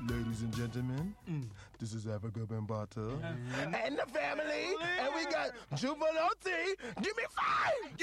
Ladies and gentlemen, this is Africa Bambata and the family, and we got Juvenile T. Give me 5!